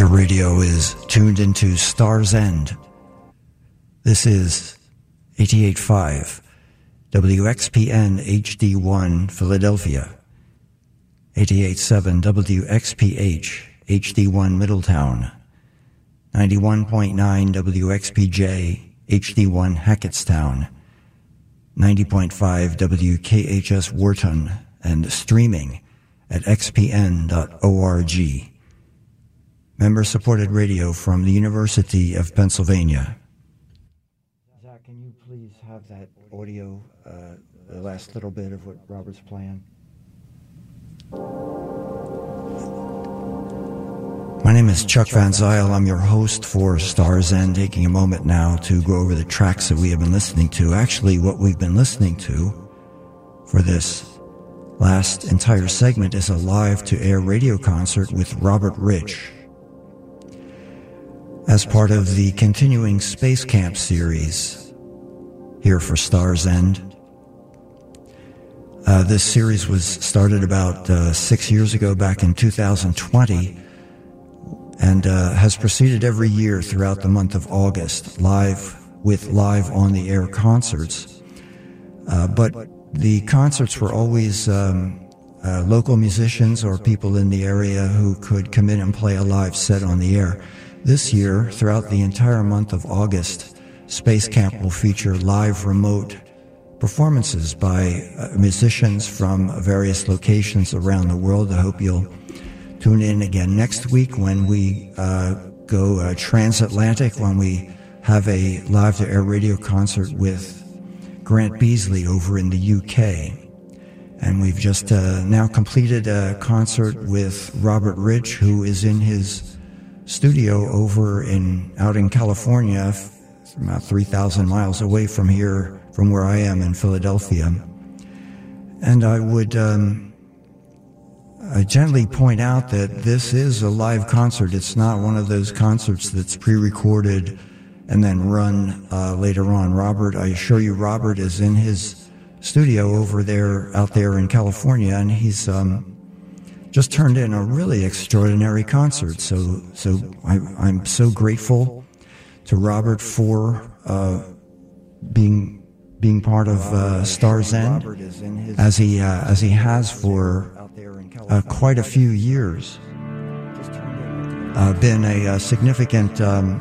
Your radio is tuned into Star's End. This is 88.5 WXPN HD1 Philadelphia, 88.7 WXPH HD1 Middletown, 91.9 WXPJ HD1 Hackettstown, 90.5 WKHS Wharton, and streaming at xpn.org. Member-supported radio from the University of Pennsylvania. Zach, can you please have that audio, the last little bit of what Robert's playing? My name is Chuck Van Zyl. I'm your host for Star's End, taking a moment now to go over the tracks that we have been listening to. Actually, what we've been listening to for this last entire segment is a live-to-air radio concert with Robert Rich as part of the continuing Space Camp series here for Star's End. This series was started about 6 years ago, back in 2020, and has proceeded every year throughout the month of August, live on-the-air concerts. But the concerts were always local musicians or people in the area who could come in and play a live set on the air. This year, throughout the entire month of August, Space Camp will feature live remote performances by musicians from various locations around the world. I hope you'll tune in again next week when we go transatlantic, when we have a live-to-air radio concert with Grant Beasley over in the UK. And we've just now completed a concert with Robert Rich, who is in his studio out in California, about 3,000 miles away from here, from where I am in Philadelphia. And I would gently point out that this is a live concert. It's not one of those concerts that's pre-recorded and then run later on. I assure you, Robert is in his studio out there in California, and he's just turned in a really extraordinary concert. So I'm so grateful to Robert for being part of Star's End, as he has for quite a few years. Been a significant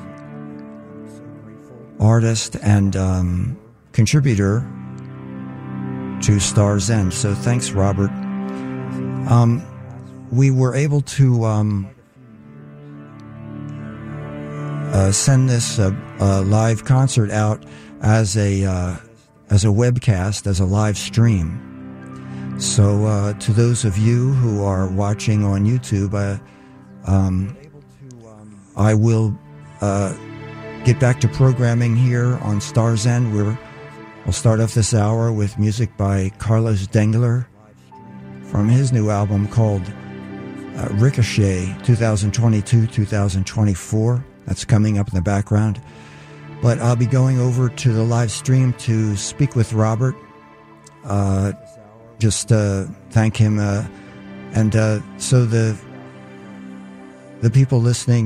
artist and contributor to Star's End. So thanks, Robert. We were able to send this live concert out as a webcast, as a live stream. So to those of you who are watching on YouTube, I will get back to programming here on Star's End. We'll start off this hour with music by Carlos Dengler from his new album called Ricochet 2022-2024. That's coming up in the background. But I'll be going over to the live stream to speak with Robert. Just thank him. And so the people listening